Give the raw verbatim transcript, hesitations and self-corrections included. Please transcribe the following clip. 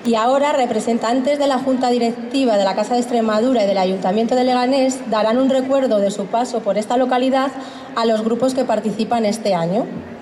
Y ahora representantes de la Junta Directiva de la Casa de Extremadura y del Ayuntamiento de Leganés darán un recuerdo de su paso por esta localidad a los grupos que participan este año.